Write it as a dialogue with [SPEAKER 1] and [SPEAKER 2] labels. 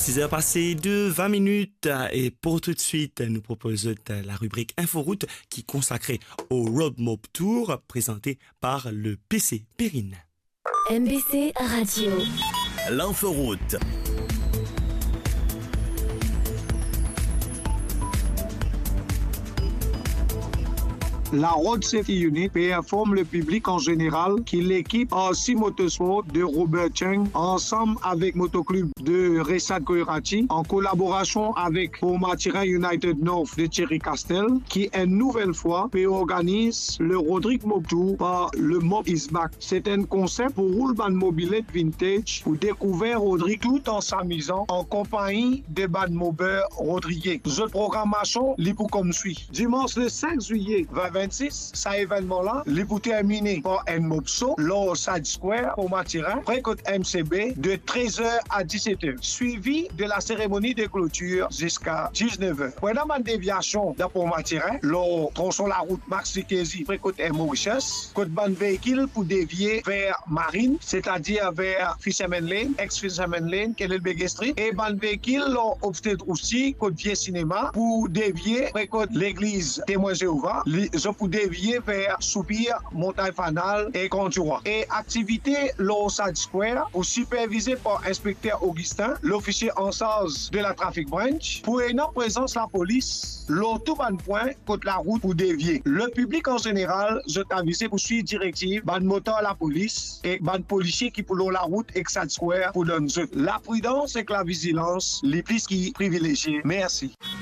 [SPEAKER 1] 6h passées de 20 minutes et pour tout de suite, nous proposons la rubrique Inforoute qui est consacrée au Road Mob Tour présenté par le PC Perrine.
[SPEAKER 2] MBC Radio.
[SPEAKER 3] L'Inforoute.
[SPEAKER 4] La Road Safety Unit informe le public en général qu'il équipe RC Motorsport de Robert Cheng ensemble avec Motoclub de Ressad Koirati en collaboration avec Formatirin United North de Thierry Castel qui une nouvelle fois organise le Rodrigue Mob Tour par le Mob is Back. C'est un concept pour roulement mobilette vintage pour découvrir Rodrigue tout en s'amusant en compagnie des band mobeurs Rodriguez. Cette programmation lit comme suit. Dimanche le 5 juillet 2026, cet événement-là, il est terminé par un mobso, l'Or Side Square au Matirin, près côte MCB, de 13h à 17h, suivi de la cérémonie de clôture jusqu'à 19h. Pendant ma déviation d'après Matirin, l'on tronçon la route Max Dikezi, près côte Mauritius, côte ban véhicule pour dévier vers Marine, c'est-à-dire vers Fisherman Lane, ex-Fisherman Lane, Kelelbege Street, et ban véhicule l'on obstate aussi, côte Vieux Cinéma, pour dévier près côte l'église Témoin Jéhovah, pour dévier vers Soupir, Montagne Fanal et Contura. Et activité Side Square pour supervisé par inspecteur Augustin, l'officier en charge de la Traffic Branch, pour une présence la police, tout ban point contre la route pour dévier. Le public en général, je t'avise pour suivre directive, ban moteur la police et ban policier qui pour la route et Side Square pour donner la prudence et la vigilance, les plus qui privilégiés. Merci.